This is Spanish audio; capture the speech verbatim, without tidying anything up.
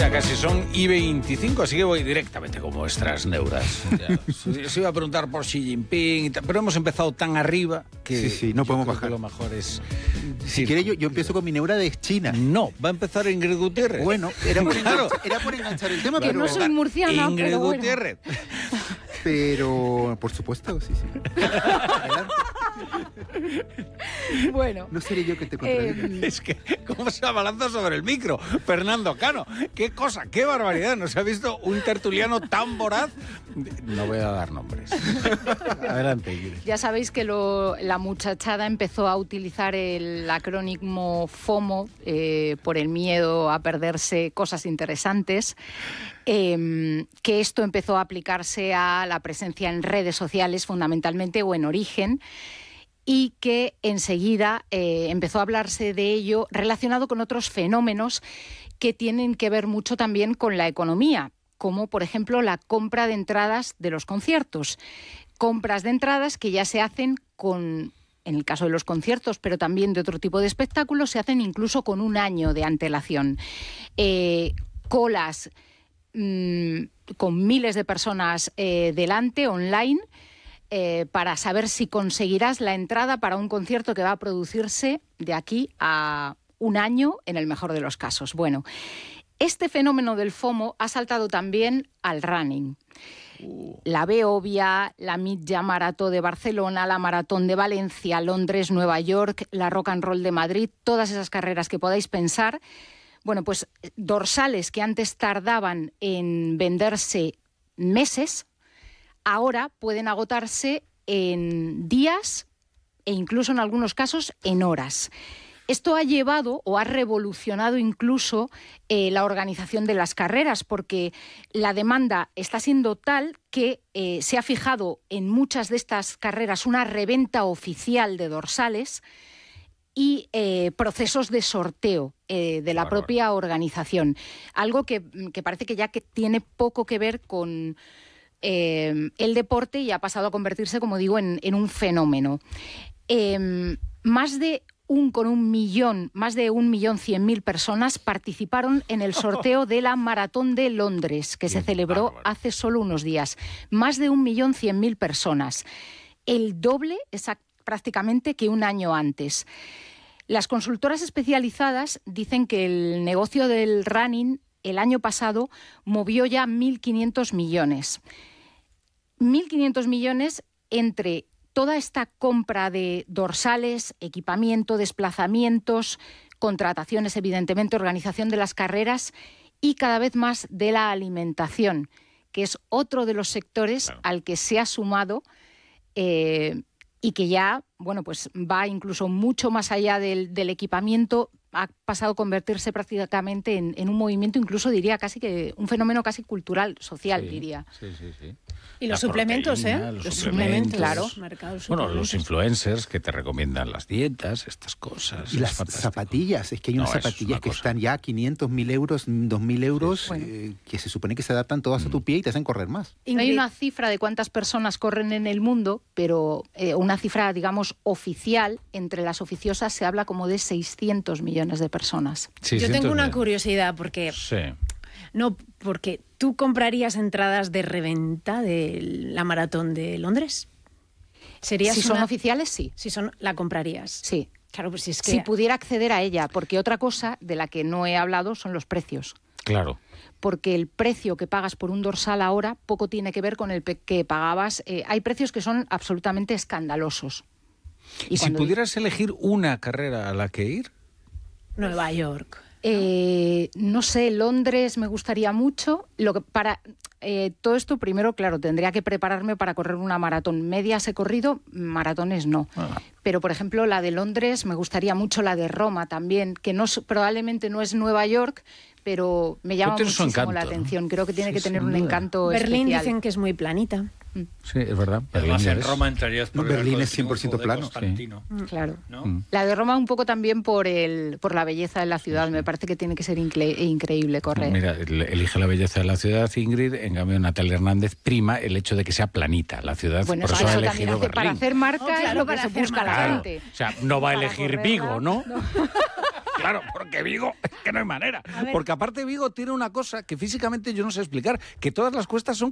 Ya casi son y veinticinco, así que voy directamente con vuestras neuras. Ya, se iba a preguntar por Xi Jinping, y tal, pero hemos empezado tan arriba que sí, sí, no podemos bajar. lo mejor es... Si quiere, yo, yo empiezo con mi neura de China. No, va a empezar Ingrid Gutiérrez. Bueno, era por, claro. enganchar, era por enganchar el tema, que pero... no soy murciana, Ingrid pero bueno. Gutiérrez. Pero, por supuesto, sí, sí. Adelante. Bueno. No seré yo que te contradiga. Eh, Es que, ¿cómo se abalanza sobre el micro? Fernando Cano, qué cosa, qué barbaridad. ¿No se ha visto un tertuliano tan voraz? No voy a dar nombres. Adelante, Ingrid. Ya sabéis que lo, la muchachada empezó a utilizar el acrónimo FOMO eh, por el miedo a perderse cosas interesantes. Eh, que esto empezó a aplicarse a la presencia en redes sociales fundamentalmente o en origen, y que enseguida eh, empezó a hablarse de ello relacionado con otros fenómenos que tienen que ver mucho también con la economía, como por ejemplo la compra de entradas de los conciertos. Compras de entradas que ya se hacen con, en el caso de los conciertos, pero también de otro tipo de espectáculos, se hacen incluso con un año de antelación. Eh, colas mmm, con miles de personas eh, delante, online, Eh, para saber si conseguirás la entrada para un concierto que va a producirse de aquí a un año, en el mejor de los casos. Bueno, este fenómeno del FOMO ha saltado también al running. Uh. La Beovia, la Mitja Marató de Barcelona, la Maratón de Valencia, Londres, Nueva York, la Rock and Roll de Madrid, todas esas carreras que podáis pensar. Bueno, pues dorsales que antes tardaban en venderse meses, ahora pueden agotarse en días e incluso en algunos casos en horas. Esto ha llevado o ha revolucionado incluso eh, la organización de las carreras, porque la demanda está siendo tal que eh, se ha fijado en muchas de estas carreras una reventa oficial de dorsales y eh, procesos de sorteo eh, de la Bárbaro. propia organización. Algo que, que parece que ya que tiene poco que ver con... Eh, el deporte y ha pasado a convertirse, como digo, en, en un fenómeno. Eh, más de un con un millón, más de un millón cien mil personas participaron en el sorteo de la Maratón de Londres, que se celebró hace solo unos días. Más de un millón cien mil personas. El doble exact, prácticamente que un año antes. Las consultoras especializadas dicen que el negocio del running el año pasado movió ya mil quinientos millones. mil quinientos millones entre toda esta compra de dorsales, equipamiento, desplazamientos, contrataciones, evidentemente, organización de las carreras y cada vez más de la alimentación, que es otro de los sectores claro. al que se ha sumado eh, y que ya, bueno, pues va incluso mucho más allá del, del equipamiento. Ha pasado a convertirse prácticamente en, en un movimiento, incluso diría casi que un fenómeno casi cultural, social, sí, diría. Sí, sí, sí. Y los La suplementos, proteína, ¿eh? Los, los suplementos, suplementos, claro. Mercados Bueno, suplementos. los influencers que te recomiendan las dietas, estas cosas. Y las zapatillas, es que hay unas no, zapatillas una que cosa. están ya quinientos mil euros, dos mil euros, sí, sí. Eh, que se supone que se adaptan todas mm. a tu pie y te hacen correr más. No hay una cifra de cuántas personas corren en el mundo, pero eh, una cifra, digamos, oficial, entre las oficiosas se habla como de seiscientos millones de personas. Yo tengo una curiosidad, porque... Sí. No, porque tú comprarías entradas de reventa de la Maratón de Londres. ¿Serías si una... son oficiales, sí. Si son, la comprarías. Sí. Claro, pues si es que... Si pudiera acceder a ella, porque otra cosa de la que no he hablado son los precios. Claro. Porque el precio que pagas por un dorsal ahora poco tiene que ver con el que pagabas. Eh, hay precios que son absolutamente escandalosos. ¿Y, y si pudieras digo... elegir una carrera a la que ir? Nueva York. Eh, no sé, Londres me gustaría mucho. Lo que para eh, todo esto, primero, claro, tendría que prepararme para correr una maratón. Medias he corrido, maratones no. Ah. Pero, por ejemplo, la de Londres me gustaría mucho, la de Roma también, que no probablemente no es Nueva York, pero me llama muchísimo encanto, la atención. ¿No? Creo que tiene sí, que tener un duda. encanto Berlín especial. Dicen que es muy planita. Sí, es verdad. Además, Berlín en es- Roma entrarías por No, el Berlín arco de es cien por ciento triunfo de plano, sí. Constantino, Claro. ¿no? Mm. La de Roma un poco también por el por la belleza de la ciudad. Me parece que tiene que ser incre- increíble correr. Mira, el- elige la belleza de la ciudad, Ingrid. En cambio, Natalia Hernández prima el hecho de que sea planita la ciudad. Bueno, por eso, eso ha eso también elegido hace, para Berlín. hacer marca Oh, claro, es lo que para se hacer busca la marca. Claro. gente. O sea, no va a Para elegir correrla, Vigo, ¿no? Claro, porque Vigo, es que no hay manera. A ver. Porque aparte Vigo tiene una cosa que físicamente yo no sé explicar, que todas las cuestas son